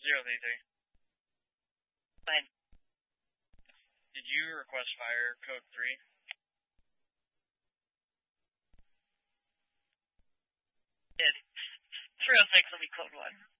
033. Fine. Did you request fire code 3? Did. 306 will be code 1.